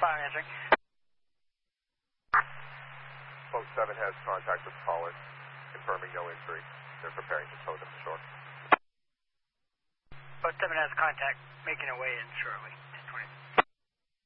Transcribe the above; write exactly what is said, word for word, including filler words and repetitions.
five answering. Boat seven has contact with caller, confirming no injury. They're preparing to tow them to shore. Boat seven has contact, making a way in shortly.